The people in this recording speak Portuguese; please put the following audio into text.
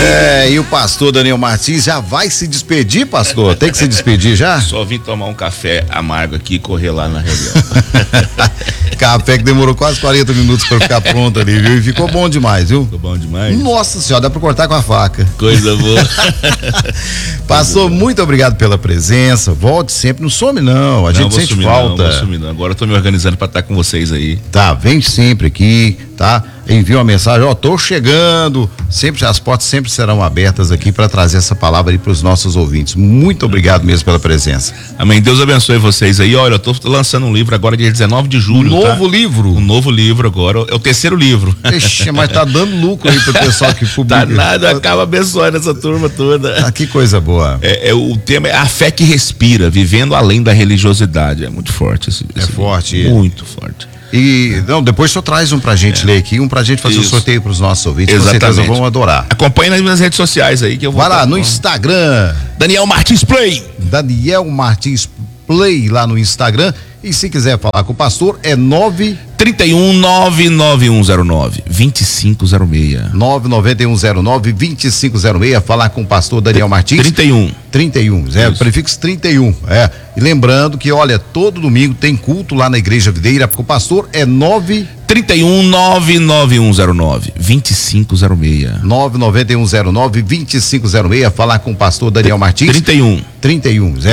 E o pastor Daniel Martins já vai se despedir, pastor? Tem que se despedir já? Só vim tomar um café amargo aqui e correr lá na reunião. Café que demorou quase 40 minutos pra ficar pronto ali, viu? E ficou bom demais, viu? Ficou bom demais. Nossa senhora, dá pra cortar com a faca. Coisa boa. Pastor, muito obrigado pela presença. Volte sempre, não some não, a gente sente falta. Não vou sumir não. Agora eu tô me organizando pra estar com vocês aí. Tá, vem sempre aqui, tá? Envia uma mensagem, tô chegando. Sempre, as portas sempre serão abertas aqui para trazer essa palavra aí para os nossos ouvintes. Muito obrigado mesmo pela presença. Amém. Deus abençoe vocês aí. Olha, eu tô lançando um livro agora dia 19 de julho. Novo livro? Um novo livro agora. É o terceiro livro. Ixi, mas tá dando lucro aí pro pessoal que publica. Tá nada, acaba abençoando essa turma toda. Que coisa boa. O tema é a fé que respira, vivendo além da religiosidade. É muito forte esse forte. Livro. Muito forte. E depois o senhor traz um pra gente ler aqui, um pra gente fazer o sorteio pros nossos ouvintes. Exatamente. Com certeza vão adorar. Acompanhe nas minhas redes sociais aí que eu vou. Vai lá no Instagram. Daniel Martins Play. Daniel Martins Play lá no Instagram. E se quiser falar com o pastor, é 931-99109-2506. 99109-2506. Falar com o pastor Daniel Martins. 31. Prefixo 31. E lembrando que, olha, todo domingo tem culto lá na Igreja Videira. O pastor é 931-99109-2506. 99109-2506. Falar com o pastor Daniel Martins. 31.